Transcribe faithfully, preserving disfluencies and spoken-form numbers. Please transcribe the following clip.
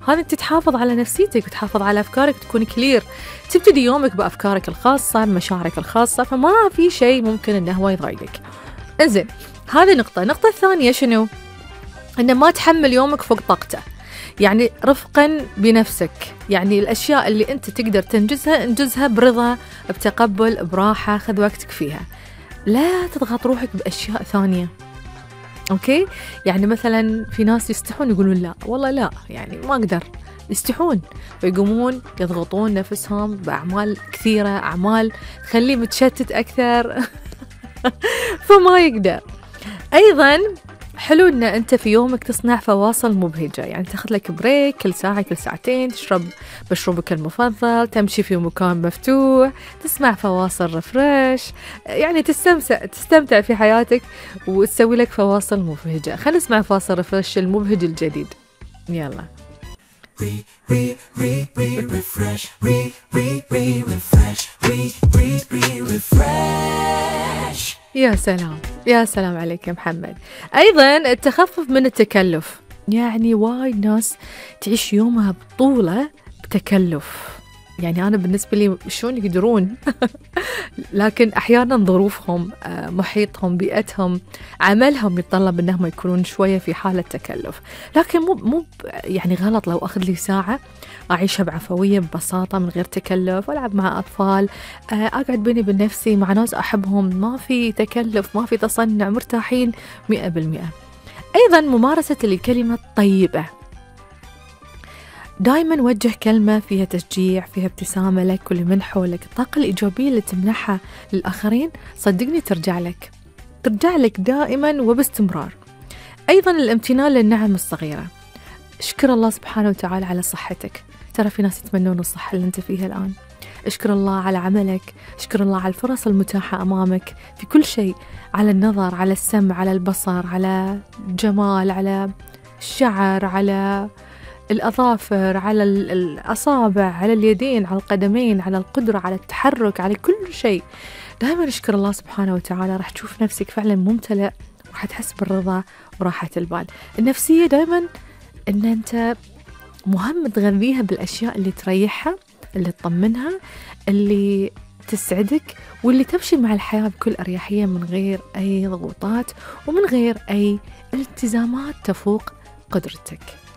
هذا أنت تحافظ على نفسيتك وتحافظ على أفكارك، تكون كلير، تبتدي يومك بأفكارك الخاصة بمشاعرك الخاصة، فما في شيء ممكن إنه هو يضايقك. إنزين، هذه نقطة. النقطة الثانية شنو؟ إنه ما تحمل يومك فوق طاقته، يعني رفقا بنفسك، يعني الأشياء اللي أنت تقدر تنجزها انجزها برضا، بتقبل، براحة، خذ وقتك فيها، لا تضغط روحك بأشياء ثانية. أوكي؟ يعني مثلا في ناس يستحون يقولون لا والله لا، يعني ما أقدر، يستحون ويقومون يضغطون نفسهم بأعمال كثيرة، أعمال تخليه متشتت أكثر فما يقدر. أيضا حلو أن أنت في يومك تصنع فواصل مبهجة، يعني تاخذ لك بريك كل ساعة كل ساعتين، تشرب مشروبك المفضل، تمشي في مكان مفتوح، تسمع فواصل رفرش، يعني تستمتع تستمتع في حياتك وتسوي لك فواصل مبهجة. خلينا نسمع فاصل رفرش المبهج الجديد، يلا. يا سلام يا سلام عليك يا محمد. أيضا التخفف من التكلف، يعني وايد ناس تعيش يومها بطولة بتكلف، يعني أنا بالنسبة لي شلون يقدرون لكن أحيانا ظروفهم، محيطهم، بيئتهم، عملهم يتطلب أنهم يكونون شوية في حالة تكلف، لكن مو مو يعني غلط لو أخذ لي ساعة أعيشها بعفوية ببساطة من غير تكلف، ألعب مع أطفال، أقعد بيني وبين نفسي مع ناس أحبهم، ما في تكلف، ما في تصنع، مرتاحين مئة بالمئة. أيضا ممارسة الكلمة الطيبة، دائما وجه كلمة فيها تشجيع، فيها ابتسامة لك ولمن حولك. الطاقة الإيجابية اللي تمنحها للآخرين صدقني ترجع لك ترجع لك دائما وباستمرار. أيضا الامتنان للنعم الصغيرة، اشكر الله سبحانه وتعالى على صحتك، ترى في ناس يتمنون الصحة اللي انت فيها الآن. اشكر الله على عملك، اشكر الله على الفرص المتاحة أمامك في كل شيء، على النظر، على السمع، على البصر، على الجمال، على الشعر، على الأظافر، على الأصابع، على اليدين، على القدمين، على القدرة على التحرك، على كل شيء. دائما اشكر الله سبحانه وتعالى، راح تشوف نفسك فعلا ممتلئ، وراح تحس بالرضا وراحة البال. النفسية دائما ان انت مهم تغذيها بالأشياء اللي تريحها، اللي تطمنها، اللي تسعدك، واللي تمشي مع الحياة بكل أريحية من غير أي ضغوطات ومن غير أي التزامات تفوق قدرتك.